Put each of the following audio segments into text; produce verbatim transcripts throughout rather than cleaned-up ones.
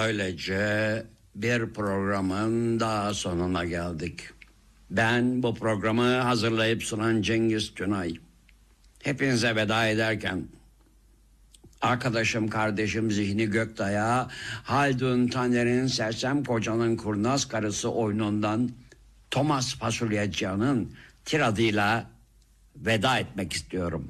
Böylece bir programın daha sonuna geldik. Ben bu programı hazırlayıp sunan Cengiz Tünay. Hepinize veda ederken arkadaşım, kardeşim Zihni Göktay'a Haldun Taner'in Sersem Kocanın Kurnaz Karısı oyunundan Thomas Fasulyeci'nin tiradıyla veda etmek istiyorum.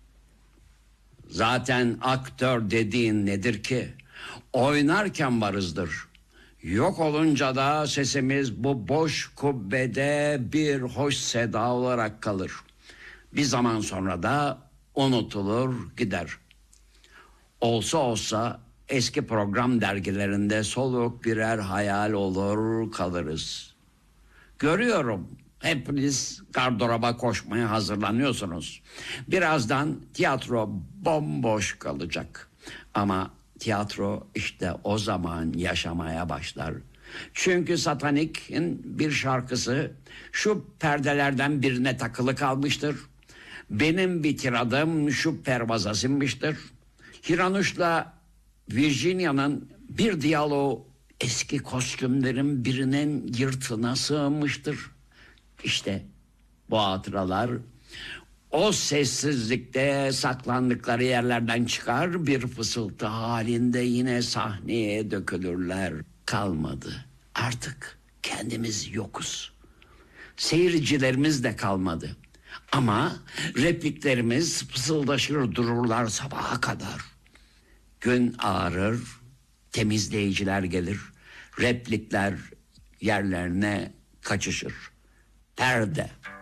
Zaten aktör dediğin nedir ki? Oynarken varızdır. Yok olunca da sesimiz bu boş kubbede bir hoş seda olarak kalır. Bir zaman sonra da unutulur gider. Olsa olsa eski program dergilerinde soluk birer hayal olur kalırız. Görüyorum, hepiniz gardıroba koşmaya hazırlanıyorsunuz. Birazdan tiyatro bomboş kalacak. Ama tiyatro işte o zaman yaşamaya başlar. Çünkü Satanik'in bir şarkısı şu perdelerden birine takılı kalmıştır. Benim bir tiradım şu pervaza sinmiştir. Hiranuş'la Virginia'nın bir diyaloğu eski kostümlerin birinin yırtına sığınmıştır. İşte bu hatıralar o sessizlikte saklandıkları yerlerden çıkar, bir fısıltı halinde yine sahneye dökülürler. Kalmadı. Artık kendimiz yokuz. Seyircilerimiz de kalmadı. Ama repliklerimiz fısıldaşır dururlar sabaha kadar. Gün ağarır, temizleyiciler gelir, replikler yerlerine kaçışır. Perde.